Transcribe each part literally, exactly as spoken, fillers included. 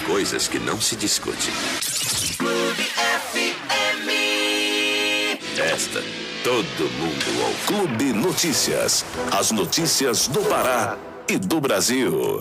coisas que não se discute. Clube F M. Esta, todo mundo ouve. Clube Notícias. As notícias do Pará e do Brasil.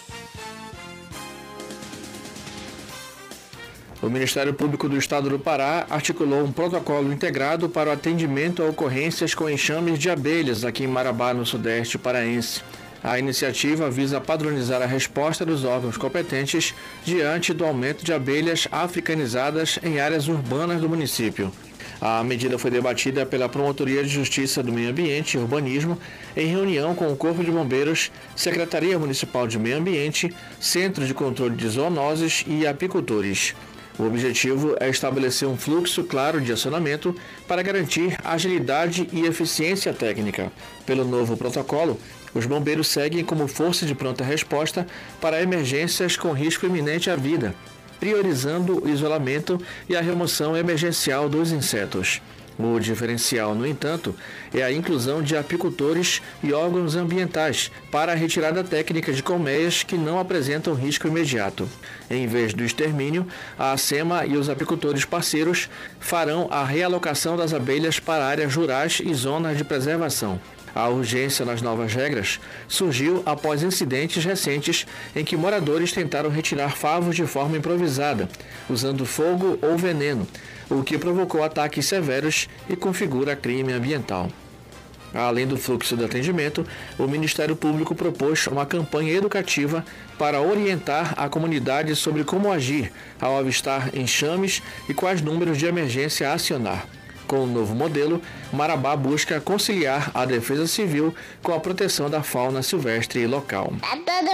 O Ministério Público do Estado do Pará articulou um protocolo integrado para o atendimento a ocorrências com enxames de abelhas aqui em Marabá, no sudeste paraense. A iniciativa visa padronizar a resposta dos órgãos competentes diante do aumento de abelhas africanizadas em áreas urbanas do município. A medida foi debatida pela Promotoria de Justiça do Meio Ambiente e Urbanismo em reunião com o Corpo de Bombeiros, Secretaria Municipal de Meio Ambiente, Centro de Controle de Zoonoses e apicultores. O objetivo é estabelecer um fluxo claro de acionamento para garantir agilidade e eficiência técnica. Pelo novo protocolo, os bombeiros seguem como força de pronta resposta para emergências com risco iminente à vida, priorizando o isolamento e a remoção emergencial dos insetos. O diferencial, no entanto, é a inclusão de apicultores e órgãos ambientais para a retirada técnica de colmeias que não apresentam risco imediato. Em vez do extermínio, a SEMA e os apicultores parceiros farão a realocação das abelhas para áreas rurais e zonas de preservação. A urgência nas novas regras surgiu após incidentes recentes em que moradores tentaram retirar favos de forma improvisada, usando fogo ou veneno, o que provocou ataques severos e configura crime ambiental. Além do fluxo de atendimento, o Ministério Público propôs uma campanha educativa para orientar a comunidade sobre como agir ao avistar enxames e quais números de emergência acionar. Com o novo modelo, Marabá busca conciliar a defesa civil com a proteção da fauna silvestre local.